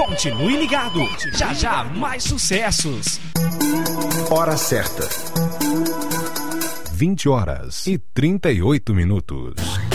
Continue ligado. Já já mais sucessos. Hora certa. 20h38.